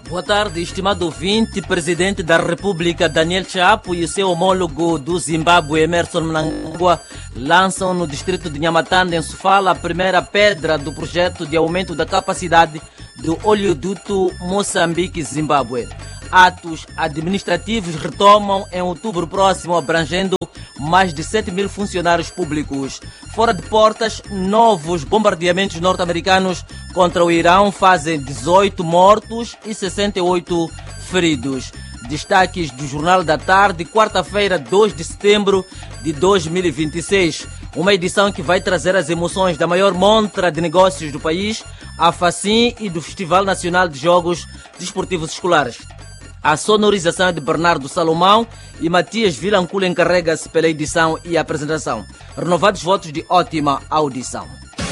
Boa tarde, estimado ouvinte. Presidente da República Daniel Chapo e o seu homólogo do Zimbábue, Emmerson Mnangagwa, lançam no distrito de Nyamatanda, em Sofala, a primeira pedra do projeto de aumento da capacidade do oleoduto Moçambique-Zimbábue. Atos administrativos retomam em outubro próximo, abrangendo mais de 7 mil funcionários públicos. Fora de portas, novos bombardeamentos norte-americanos contra o Irão fazem 18 mortos e 68 feridos. Destaques do Jornal da Tarde, quarta-feira, 2 de setembro de 2026. Uma edição que vai trazer as emoções da maior montra de negócios do país, a FACIM, e do Festival Nacional de Jogos Desportivos Escolares. A sonorização é de Bernardo Salomão e Matias Vilancula encarrega-se pela edição e apresentação. Renovados votos de ótima audição.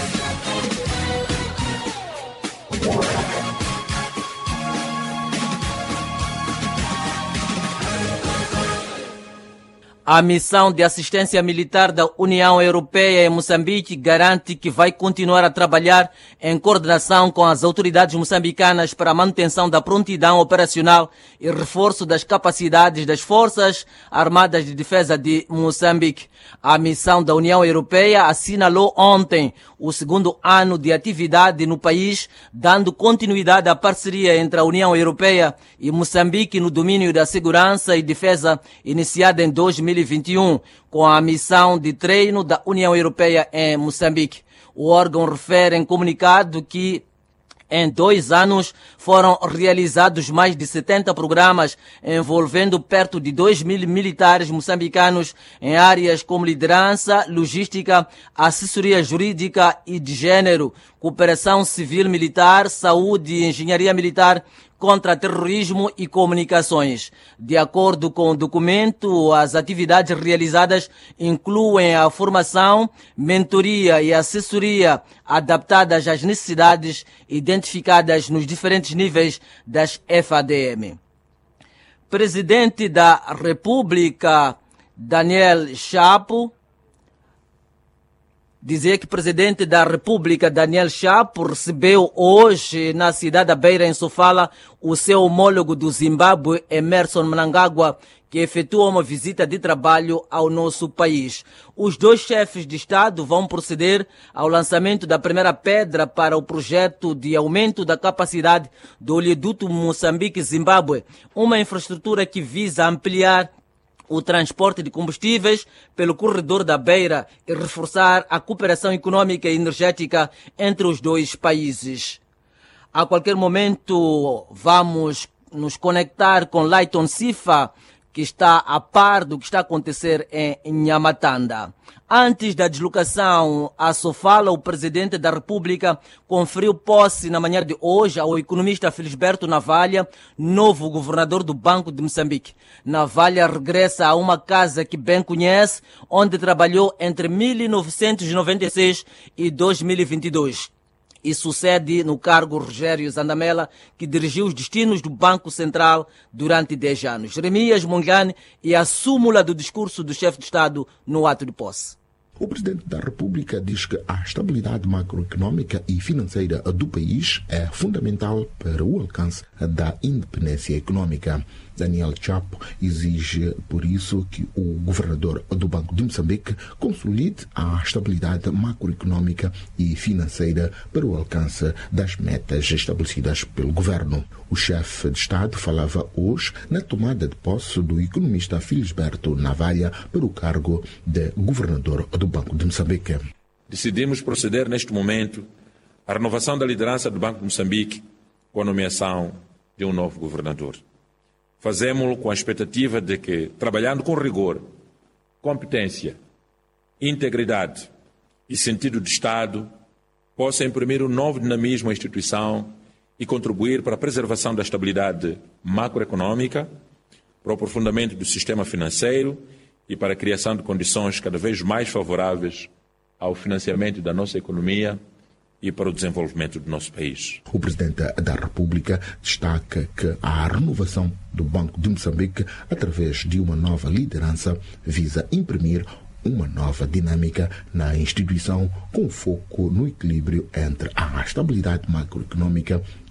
A missão de assistência militar da União Europeia em Moçambique garante que vai continuar a trabalhar em coordenação com as autoridades moçambicanas para a manutenção da prontidão operacional e reforço das capacidades das Forças Armadas de Defesa de Moçambique. A missão da União Europeia assinalou ontem o segundo ano de atividade no país, dando continuidade à parceria entre a União Europeia e Moçambique no domínio da segurança e defesa iniciada em 2021, com a missão de treino da União Europeia em Moçambique. O órgão refere em comunicado que em 2 anos foram realizados mais de 70 programas envolvendo perto de 2 mil militares moçambicanos em áreas como liderança, logística, assessoria jurídica e de gênero, cooperação civil-militar, saúde e engenharia militar, contra-terrorismo e comunicações. De acordo com o documento, as atividades realizadas incluem a formação, mentoria e assessoria adaptadas às necessidades identificadas nos diferentes níveis das FADM. Presidente da República, Daniel Chapo, dizer que o presidente da República, Daniel Chapo, recebeu hoje na cidade da Beira, em Sofala, o seu homólogo do Zimbábue, Emmerson Mnangagwa, que efetua uma visita de trabalho ao nosso país. Os dois chefes de Estado vão proceder ao lançamento da primeira pedra para o projeto de aumento da capacidade do oleoduto Moçambique-Zimbábue, uma infraestrutura que visa ampliar o transporte de combustíveis pelo corredor da Beira e reforçar a cooperação econômica e energética entre os dois países. A qualquer momento vamos nos conectar com Layton Sifa, que está a par do que está a acontecer em Nyamatanda. Antes da deslocação a Sofala, o presidente da República conferiu posse na manhã de hoje ao economista Felisberto Navalha, novo governador do Banco de Moçambique. Navalha regressa a uma casa que bem conhece, onde trabalhou entre 1996 e 2022. E sucede no cargo Rogério Zandamela, que dirigiu os destinos do Banco Central durante 10 anos. Jeremias Mongane e a súmula do discurso do chefe de Estado no ato de posse. O Presidente da República diz que a estabilidade macroeconômica e financeira do país é fundamental para o alcance da independência econômica. Daniel Chapo exige, por isso, que o governador do Banco de Moçambique consolide a estabilidade macroeconômica e financeira para o alcance das metas estabelecidas pelo governo. O chefe de Estado falava hoje na tomada de posse do economista Felisberto Navalha para o cargo de governador do Banco de Moçambique. Decidimos proceder neste momento à renovação da liderança do Banco de Moçambique com a nomeação de um novo governador. Fazemos-lo com a expectativa de que, trabalhando com rigor, competência, integridade e sentido de Estado, possa imprimir um novo dinamismo à instituição e contribuir para a preservação da estabilidade macroeconômica, para o aprofundamento do sistema financeiro e para a criação de condições cada vez mais favoráveis ao financiamento da nossa economia e para o desenvolvimento do nosso país. O Presidente da República destaca que a renovação do Banco de Moçambique, através de uma nova liderança, visa imprimir uma nova dinâmica na instituição com foco no equilíbrio entre a estabilidade macroeconômica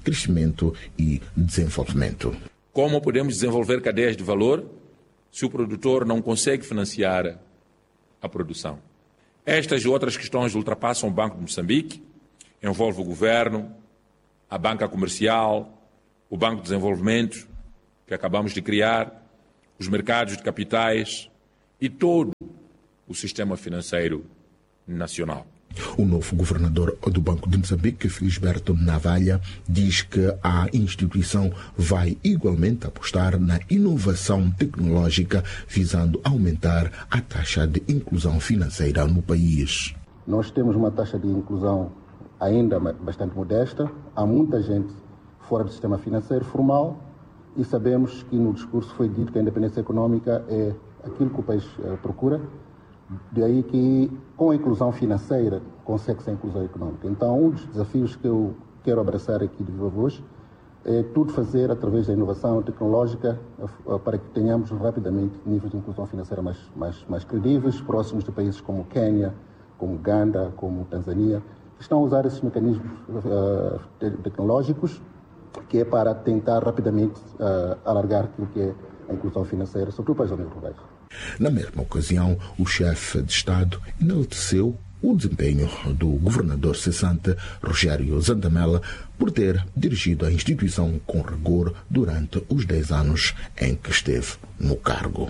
crescimento e desenvolvimento. Como podemos desenvolver cadeias de valor se o produtor não consegue financiar a produção? Estas e outras questões ultrapassam o Banco de Moçambique, envolve o governo, a banca comercial, o Banco de Desenvolvimento, que acabamos de criar, os mercados de capitais e todo o sistema financeiro nacional. O novo governador do Banco de Moçambique, Felisberto Navalha, diz que a instituição vai igualmente apostar na inovação tecnológica, visando aumentar a taxa de inclusão financeira no país. Nós temos uma taxa de inclusão ainda bastante modesta. Há muita gente fora do sistema financeiro formal e sabemos que no discurso foi dito que a independência econômica é aquilo que o país procura. Daí que, com a inclusão financeira, consegue-se a inclusão econômica. Então, um dos desafios que eu quero abraçar aqui de viva voz é tudo fazer através da inovação tecnológica para que tenhamos rapidamente níveis de inclusão financeira mais credíveis, próximos de países como Quênia, como Uganda, como Tanzânia, que estão a usar esses mecanismos tecnológicos, que é para tentar rapidamente alargar aquilo que é a inclusão financeira, sobretudo para as zonas rurais. Na mesma ocasião, o chefe de Estado enalteceu o desempenho do governador cessante Rogério Zandamela por ter dirigido a instituição com rigor durante os 10 anos em que esteve no cargo.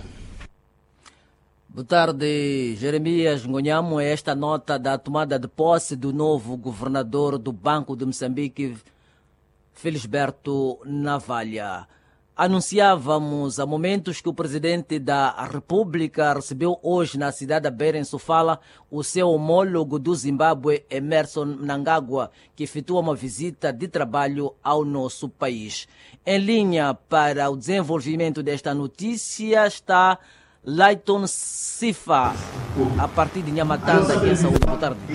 Boa tarde, Jeremias Ngonhamo. Esta nota da tomada de posse do novo governador do Banco de Moçambique, Felisberto Navalha. Anunciávamos há momentos que o presidente da República recebeu hoje na cidade da Beira, em Sofala, o seu homólogo do Zimbábue, Emmerson Mnangagwa, que efetua uma visita de trabalho ao nosso país. Em linha para o desenvolvimento desta notícia está Layton Sifa, a partir de Nhamatanda, aqui em Saúde. Boa tarde.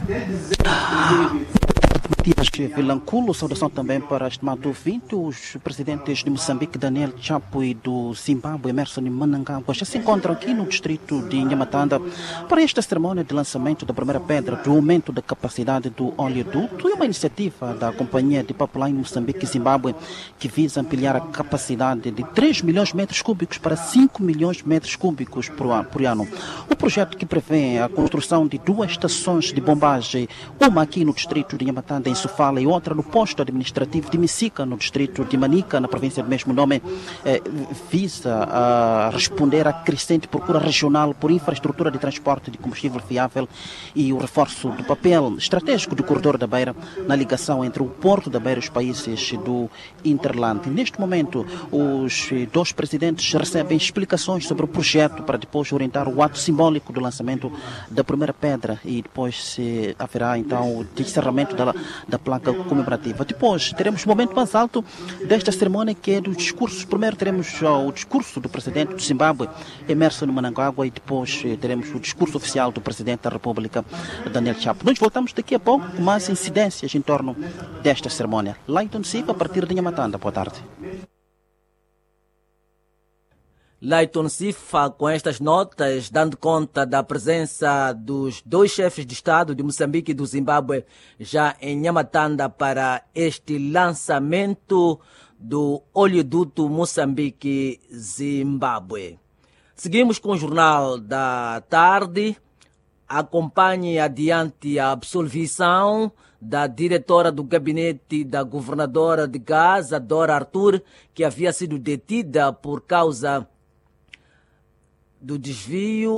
Matias Vilanculo, saudação também para estimado ouvinte. Os presidentes de Moçambique, Daniel Chapo, e do Zimbábue, Emmerson Mnangagwa, já se encontram aqui no distrito de Nhamatanda para esta cerimônia de lançamento da primeira pedra do aumento da capacidade do oleoduto, e uma iniciativa da Companhia de Pipeline Moçambique e Zimbábue que visa ampliar a capacidade de 3 milhões de metros cúbicos para 5 milhões de metros cúbicos por ano. O projeto, que prevê a construção de 2 estações de bombagem, uma aqui no distrito de Nhamatanda, em Sofala, e outra no posto administrativo de Micica, no distrito de Manica, na província do mesmo nome, visa a responder à crescente procura regional por infraestrutura de transporte de combustível fiável e o reforço do papel estratégico do corredor da Beira na ligação entre o Porto da Beira e os países do Interland. Neste momento, os 2 presidentes recebem explicações sobre o projeto para depois orientar o ato simbólico do lançamento da primeira pedra, e depois haverá então o encerramento da placa comemorativa. Depois teremos o momento mais alto desta cerimônia, que é dos discursos. Primeiro teremos o discurso do presidente do Zimbábue, Emmerson Mnangagwa, e depois teremos o discurso oficial do presidente da República, Daniel Chapo. Nós voltamos daqui a pouco com mais incidências em torno desta cerimônia. Layton Sifa, a partir de Nhamatanda. Boa tarde. Layton Sifa, com estas notas, dando conta da presença dos 2 chefes de Estado de Moçambique e do Zimbábue já em Nhamatanda para este lançamento do oleoduto Moçambique-Zimbábue. Seguimos com o Jornal da Tarde. Acompanhe adiante a absolvição da diretora do gabinete da governadora de Gaza, Dora Artur, que havia sido detida por causa do desvio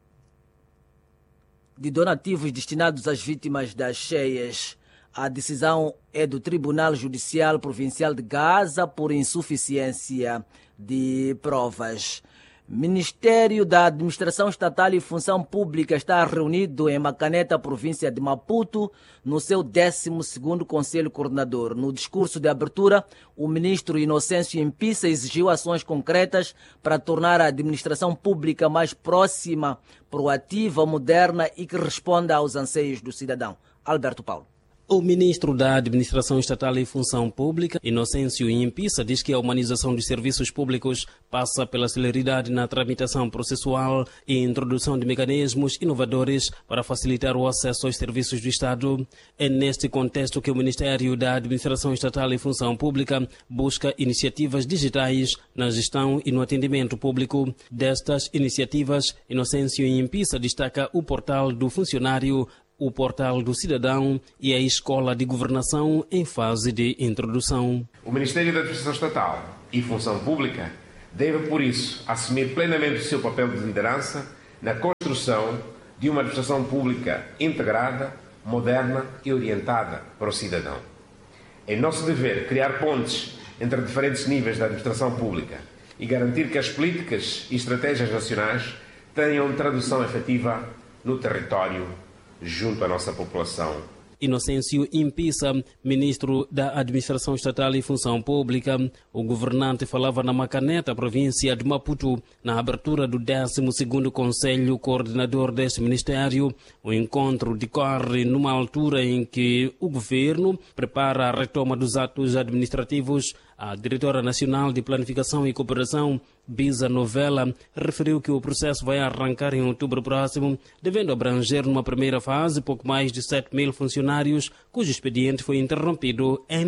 de donativos destinados às vítimas das cheias. A decisão é do Tribunal Judicial Provincial de Gaza por insuficiência de provas. Ministério da Administração Estatal e Função Pública está reunido em Macaneta, província de Maputo, no seu 12º Conselho Coordenador. No discurso de abertura, o ministro Inocêncio Impissa exigiu ações concretas para tornar a administração pública mais próxima, proativa, moderna e que responda aos anseios do cidadão. Alberto Paulo. O ministro da Administração Estatal e Função Pública, Inocêncio Impisa, diz que a humanização dos serviços públicos passa pela celeridade na tramitação processual e introdução de mecanismos inovadores para facilitar o acesso aos serviços do Estado. É neste contexto que o Ministério da Administração Estatal e Função Pública busca iniciativas digitais na gestão e no atendimento público. Destas iniciativas, Inocêncio Impisa destaca o portal do funcionário, o portal do cidadão e a escola de governação em fase de introdução. O Ministério da Administração Estatal e Função Pública deve, por isso, assumir plenamente o seu papel de liderança na construção de uma administração pública integrada, moderna e orientada para o cidadão. É nosso dever criar pontes entre diferentes níveis da administração pública e garantir que as políticas e estratégias nacionais tenham tradução efetiva no território junto à nossa população. Inocêncio Impisa, ministro da Administração Estatal e Função Pública, o governante falava na Macaneta, província de Maputo, na abertura do 12º Conselho Coordenador deste Ministério. O encontro decorre numa altura em que o governo prepara a retoma dos atos administrativos. A diretora nacional de Planificação e Cooperação, Bisa Novella, referiu que o processo vai arrancar em outubro próximo, devendo abranger numa primeira fase pouco mais de 7.000 funcionários, cujo expediente foi interrompido em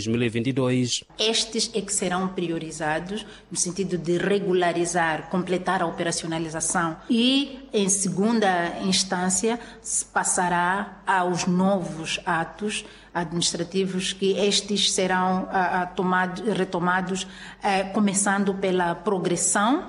2022. Estes é que serão priorizados no sentido de regularizar, completar a operacionalização e, em segunda instância, se passará aos novos atos administrativos, que estes serão retomados, começando pela progressão,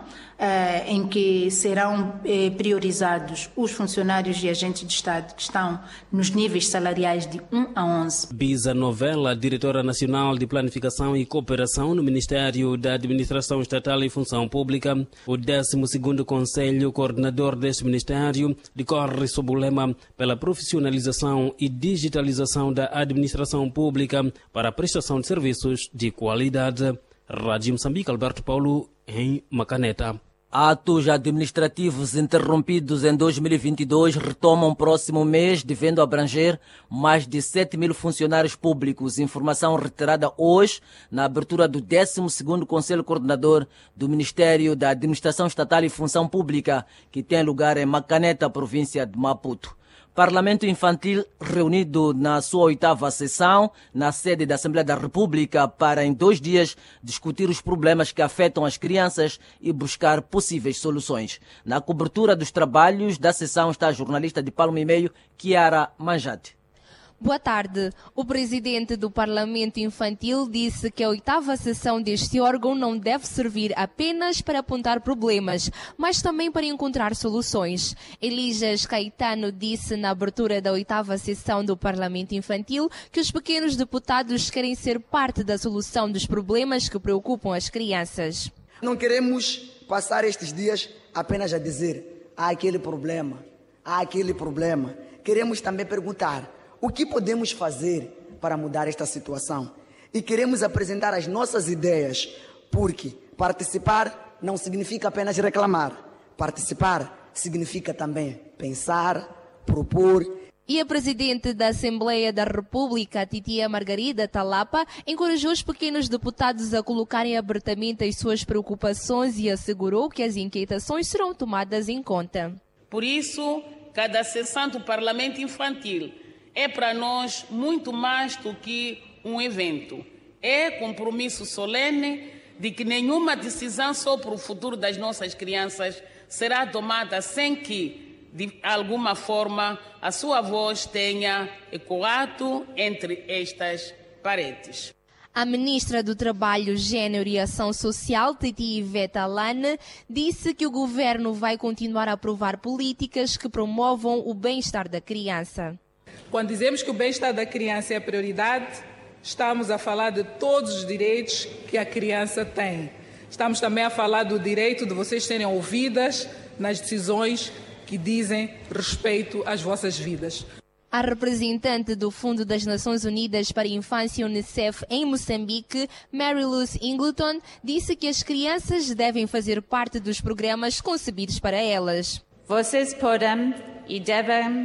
em que serão priorizados os funcionários e agentes de Estado que estão nos níveis salariais de 1 a 11. Bisa Novella, diretora nacional de Planificação e Cooperação no Ministério da Administração Estatal e Função Pública. O 12º Conselho Coordenador deste Ministério decorre sob o lema pela profissionalização e digitalização da administração pública para a prestação de serviços de qualidade. Rádio Moçambique, Alberto Paulo, em Macaneta. Atos administrativos interrompidos em 2022 retomam próximo mês, devendo abranger mais de 7.000 funcionários públicos. Informação retirada hoje na abertura do 12º Conselho Coordenador do Ministério da Administração Estatal e Função Pública, que tem lugar em Macaneta, província de Maputo. Parlamento Infantil reunido na sua 8ª sessão, na sede da Assembleia da República, para em 2 dias discutir os problemas que afetam as crianças e buscar possíveis soluções. Na cobertura dos trabalhos da sessão está a jornalista de Palma e Meio, Kiara Manjate. Boa tarde. O presidente do Parlamento Infantil disse que a 8ª sessão deste órgão não deve servir apenas para apontar problemas, mas também para encontrar soluções. Elijas Caetano disse na abertura da 8ª sessão do Parlamento Infantil que os pequenos deputados querem ser parte da solução dos problemas que preocupam as crianças. Não queremos passar estes dias apenas a dizer há aquele problema, há aquele problema. Queremos também perguntar o que podemos fazer para mudar esta situação? E queremos apresentar as nossas ideias, porque participar não significa apenas reclamar. Participar significa também pensar, propor. E a presidente da Assembleia da República, Titia Margarida Talapa, encorajou os pequenos deputados a colocarem abertamente as suas preocupações e assegurou que as inquietações serão tomadas em conta. Por isso, cada sessão do Parlamento Infantil é para nós muito mais do que um evento. É compromisso solene de que nenhuma decisão sobre o futuro das nossas crianças será tomada sem que, de alguma forma, a sua voz tenha ecoado entre estas paredes. A ministra do Trabalho, Gênero e Ação Social, Titi Ivete Alane, disse que o governo vai continuar a aprovar políticas que promovam o bem-estar da criança. Quando dizemos que o bem-estar da criança é a prioridade, estamos a falar de todos os direitos que a criança tem. Estamos também a falar do direito de vocês serem ouvidas nas decisões que dizem respeito às vossas vidas. A representante do Fundo das Nações Unidas para a Infância, UNICEF, em Moçambique, Mary Luz Ingleton, disse que as crianças devem fazer parte dos programas concebidos para elas. Vocês podem e devem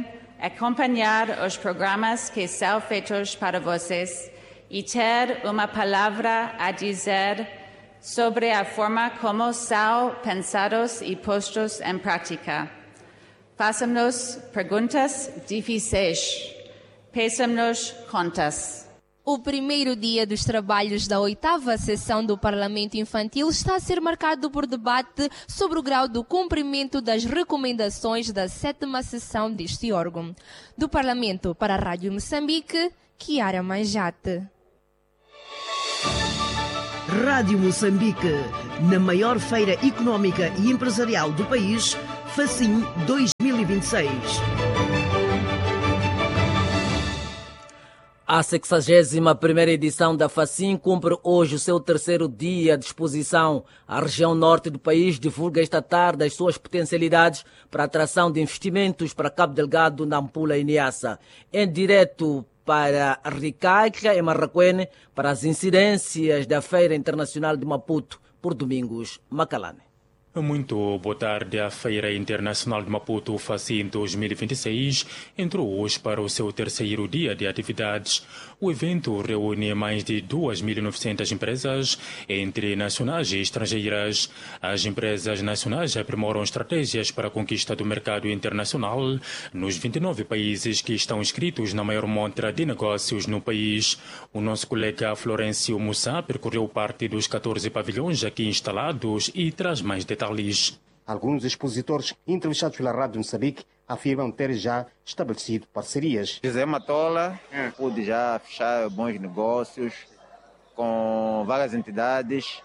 acompanhar os programas que são feitos para vocês e ter uma palavra a dizer sobre a forma como são pensados e postos em prática. Façam-nos perguntas difíceis. Peçam-nos contas. O primeiro dia dos trabalhos da 8ª sessão do Parlamento Infantil está a ser marcado por debate sobre o grau do cumprimento das recomendações da 7ª sessão deste órgão. Do Parlamento para a Rádio Moçambique, Chiara Manjate. Rádio Moçambique, na maior feira económica e empresarial do país, FACIM 2026. A 61ª edição da FACIM cumpre hoje o seu terceiro dia de exposição. A região norte do país divulga esta tarde as suas potencialidades para a atração de investimentos para Cabo Delgado, Nampula e Niassa. Em direto para Ricaca e Marraquene, para as incidências da Feira Internacional de Maputo, por Domingos Macalane. Muito boa tarde. A Feira Internacional de Maputo, FACIM 2026, entrou hoje para o seu terceiro dia de atividades. O evento reúne mais de 2.900 empresas, entre nacionais e estrangeiras. As empresas nacionais aprimoram estratégias para a conquista do mercado internacional nos 29 países que estão inscritos na maior montra de negócios no país. O nosso colega Florencio Mussa percorreu parte dos 14 pavilhões aqui instalados e traz mais detalhes. Alguns expositores entrevistados pela Rádio Moçambique afirmam ter já estabelecido parcerias. José Matola pude já fechar bons negócios com várias entidades,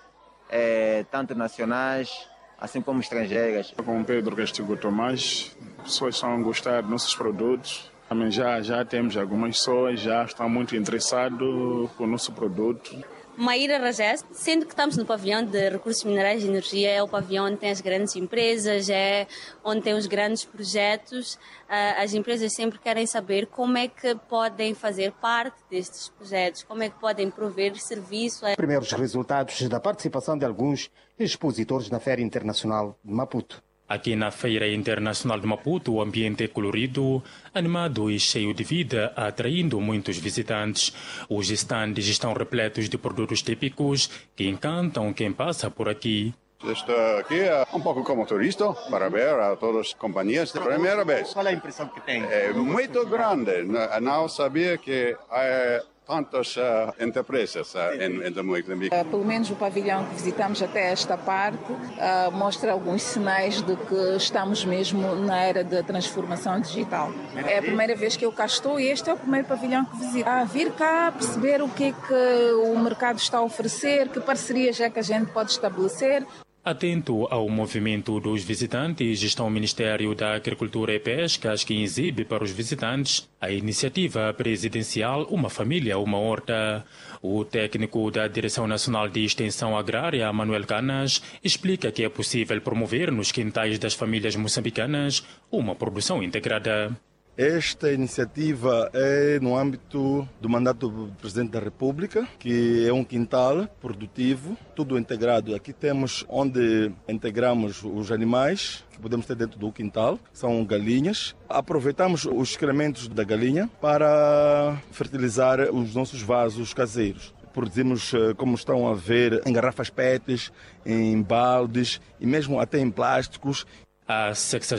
tanto nacionais assim como estrangeiras. Com Pedro Castigo Tomás, as pessoas estão a gostar dos nossos produtos. Também já temos algumas pessoas já estão muito interessadas com o nosso produto. Maíra Rajés, sendo que estamos no pavilhão de recursos minerais e energia, é o pavilhão onde tem as grandes empresas, é onde tem os grandes projetos. As empresas sempre querem saber como é que podem fazer parte destes projetos, como é que podem prover serviço. Primeiros resultados da participação de alguns expositores na Feira Internacional de Maputo. Aqui na Feira Internacional de Maputo, o ambiente é colorido, animado e cheio de vida, atraindo muitos visitantes. Os estandes estão repletos de produtos típicos que encantam quem passa por aqui. Estou aqui um pouco como turista para ver a todas as companhias de primeira vez. Qual é a impressão que tem? É muito grande. Não sabia que há tantas empresas em Moçambique. Pelo menos o pavilhão que visitamos até esta parte mostra alguns sinais de que estamos mesmo na era da transformação digital. É a primeira vez que eu cá estou e este é o primeiro pavilhão que visito. Vir cá, perceber o que é que o mercado está a oferecer, que parcerias é que a gente pode estabelecer. Atento ao movimento dos visitantes está o Ministério da Agricultura e Pescas, que exibe para os visitantes a iniciativa presidencial Uma Família, Uma Horta. O técnico da Direção Nacional de Extensão Agrária, Manuel Canas, explica que é possível promover nos quintais das famílias moçambicanas uma produção integrada. Esta iniciativa é no âmbito do mandato do Presidente da República, que é um quintal produtivo, tudo integrado. Aqui temos onde integramos os animais que podemos ter dentro do quintal, são galinhas. Aproveitamos os excrementos da galinha para fertilizar os nossos vasos caseiros. Produzimos, como estão a ver, em garrafas PET, em baldes e mesmo até em plásticos. A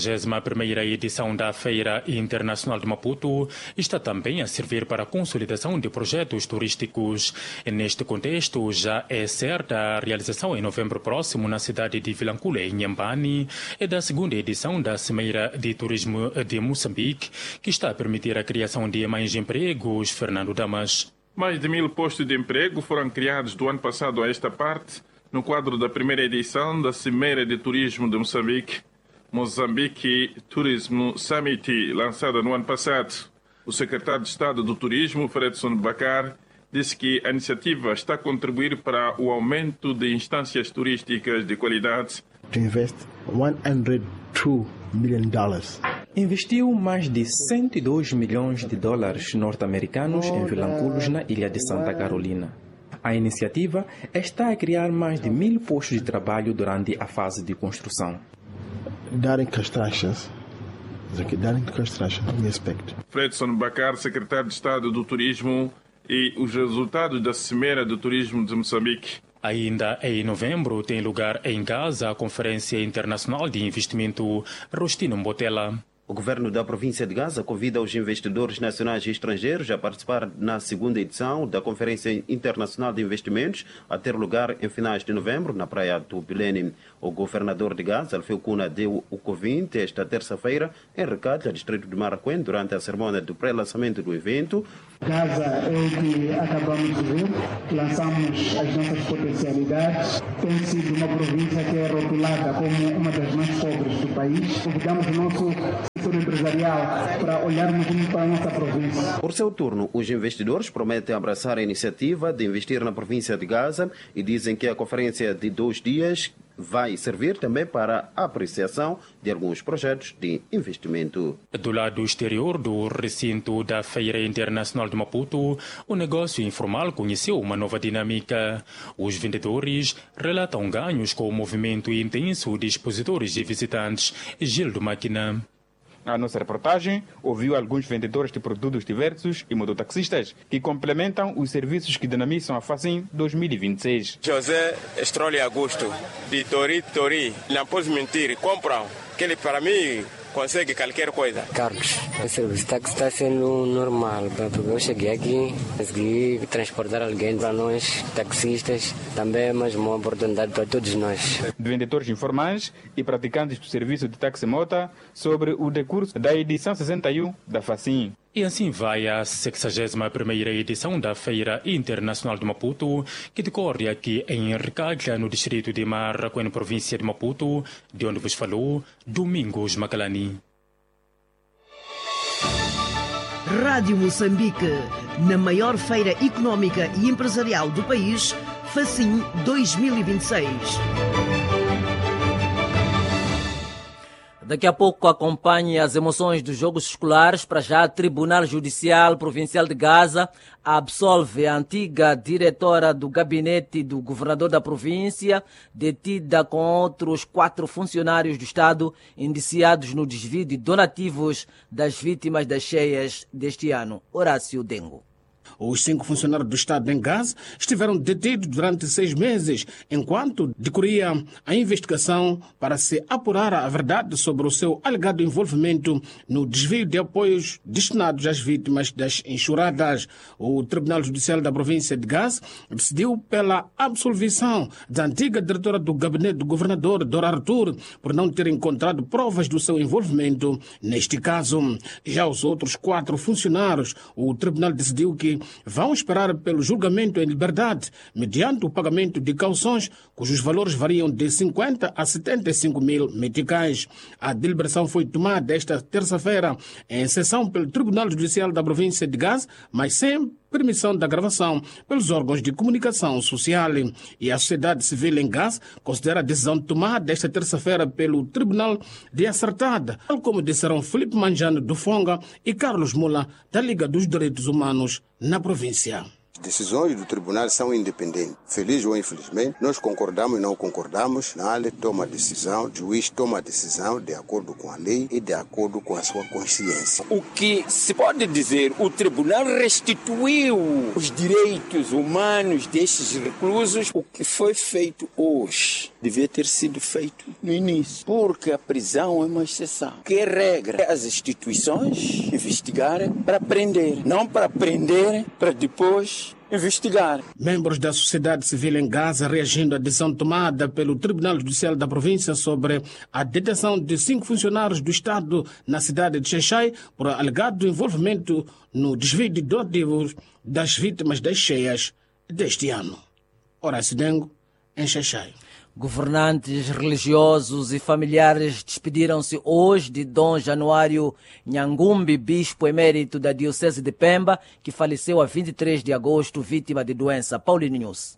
61ª edição da Feira Internacional de Maputo está também a servir para a consolidação de projetos turísticos. Neste contexto, já é certa a realização em novembro próximo na cidade de Vilanculo, em Inhambane, da segunda edição da Cimeira de Turismo de Moçambique, que está a permitir a criação de mais empregos. Fernando Damas. Mais de 1.000 postos de emprego foram criados do ano passado a esta parte, no quadro da primeira edição da Cimeira de Turismo de Moçambique, Moçambique Tourism Summit, lançada no ano passado. O secretário de Estado do Turismo, Fredson Bacar, disse que a iniciativa está a contribuir para o aumento de instâncias turísticas de qualidade. Investiu mais de 102 milhões de dólares norte-americanos em Vilanculos, na ilha de Santa Carolina. A iniciativa está a criar mais de 1.000 postos de trabalho durante a fase de construção. aqui darem de castracha, no meu aspecto. Fredson Bacar, secretário de Estado do Turismo, e os resultados da Cimeira do Turismo de Moçambique. Ainda em novembro tem lugar em Gaza a Conferência Internacional de Investimento Rostino Mbotela. O governo da província de Gaza convida os investidores nacionais e estrangeiros a participar na segunda edição da Conferência Internacional de Investimentos, a ter lugar em finais de novembro na praia do Bilene. O governador de Gaza, Alfeu Kuna, deu o convite esta terça-feira em Recalha, distrito de Maracuém, durante a cerimônia do pré-lançamento do evento. Gaza é o que acabamos de ver, lançamos as nossas potencialidades, tem sido uma província que é rotulada como uma das mais pobres do país. Convidamos o nosso setor empresarial para olharmos para a nossa província. Por seu turno, os investidores prometem abraçar a iniciativa de investir na província de Gaza e dizem que a conferência de 2 dias vai servir também para a apreciação de alguns projetos de investimento. Do lado exterior do recinto da Feira Internacional de Maputo, o negócio informal conheceu uma nova dinâmica. Os vendedores relatam ganhos com o movimento intenso de expositores e visitantes. Gildo Máquina. A nossa reportagem ouviu alguns vendedores de produtos diversos e mototaxistas que complementam os serviços que dinamizam a FACIM 2026. José Estrole Augusto, de Tori, não posso mentir, compram, que ele para mim consegue qualquer coisa. Carlos, o serviço táxi está sendo normal, porque eu cheguei aqui, consegui transportar alguém para nós, taxistas, também é mais uma oportunidade para todos nós. De vendedores informais e praticantes do serviço de taxi-mota sobre o decurso da edição 61 da FACIM. E assim vai a 61ª edição da Feira Internacional de Maputo, que decorre aqui em Recalha, no distrito de Maracuém, província de Maputo, de onde vos falou Domingos Macalani. Rádio Moçambique, na maior feira económica e empresarial do país, FACIM 2026. Daqui a pouco acompanhe as emoções dos Jogos Escolares. Para já, o Tribunal Judicial Provincial de Gaza absolve a antiga diretora do gabinete do governador da província, detida com outros 4 funcionários do Estado indiciados no desvio de donativos das vítimas das cheias deste ano. Horácio Dengo. Os 5 funcionários do Estado em Gaza estiveram detidos durante 6 meses, enquanto decorria a investigação para se apurar a verdade sobre o seu alegado envolvimento no desvio de apoios destinados às vítimas das enxurradas. O Tribunal Judicial da província de Gaza decidiu pela absolvição da antiga diretora do gabinete do governador, Dora Artur, por não ter encontrado provas do seu envolvimento neste caso. Já os outros 4 funcionários, o tribunal decidiu que vão esperar pelo julgamento em liberdade, mediante o pagamento de cauções, cujos valores variam de 50 a 75 mil meticais. A deliberação foi tomada esta terça-feira em sessão pelo Tribunal Judicial da província de Gaza, mas sem permissão da gravação pelos órgãos de comunicação social. E a sociedade civil em Gaza considera a decisão tomada esta terça-feira pelo Tribunal de acertada, tal como disseram Filipe Manjano do Fonga e Carlos Mula, da Liga dos Direitos Humanos na província. Decisões do tribunal são independentes. Feliz ou infelizmente, nós concordamos e não concordamos. Na lei toma a decisão, o juiz toma a decisão de acordo com a lei e de acordo com a sua consciência. O que se pode dizer, o tribunal restituiu os direitos humanos destes reclusos. O que foi feito hoje devia ter sido feito no início, porque a prisão é uma exceção. Que regra as instituições investigarem para prender, não para prender para depois investigar. Membros da sociedade civil em Gaza reagindo à decisão tomada pelo Tribunal Judicial da província sobre a detenção de 5 funcionários do Estado na cidade de Xai-Xai por alegado envolvimento no desvio de donativos das vítimas das cheias deste ano. Horácio Dengo, em Xai-Xai. Governantes religiosos e familiares despediram-se hoje de Dom Januário Nhangumbi, bispo emérito da Diocese de Pemba, que faleceu a 23 de agosto, vítima de doença. Paulinho News.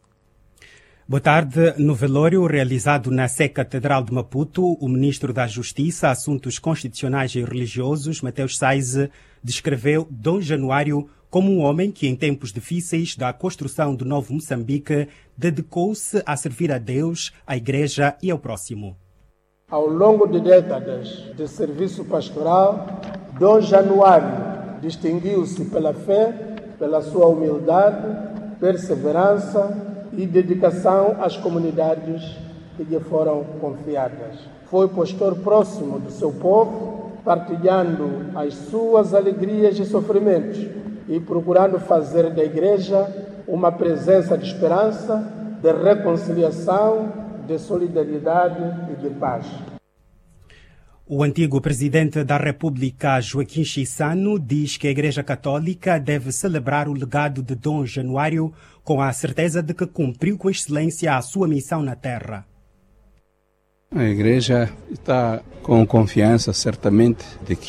Boa tarde. No velório realizado na Sé Catedral de Maputo, o ministro da Justiça, Assuntos Constitucionais e Religiosos, Mateus Saize, descreveu Dom Januário como um homem que, em tempos difíceis da construção do novo Moçambique, dedicou-se a servir a Deus, à Igreja e ao próximo. Ao longo de décadas de serviço pastoral, Dom Januário distinguiu-se pela fé, pela sua humildade, perseverança e dedicação às comunidades que lhe foram confiadas. Foi pastor próximo do seu povo, partilhando as suas alegrias e sofrimentos e procurando fazer da igreja uma presença de esperança, de reconciliação, de solidariedade e de paz. O antigo presidente da República, Joaquim Chissano, diz que a Igreja Católica deve celebrar o legado de Dom Januário com a certeza de que cumpriu com excelência a sua missão na Terra. A Igreja está com confiança, certamente, de que